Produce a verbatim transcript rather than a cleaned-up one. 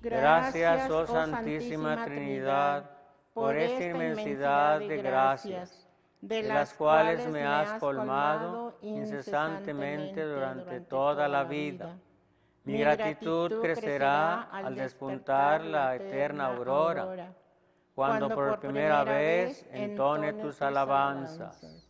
Gracias, oh Santísima Trinidad, por esta inmensidad de gracias, de las cuales me has colmado incesantemente durante toda la vida. Mi gratitud crecerá al despuntar la eterna aurora, cuando por primera vez entone tus alabanzas.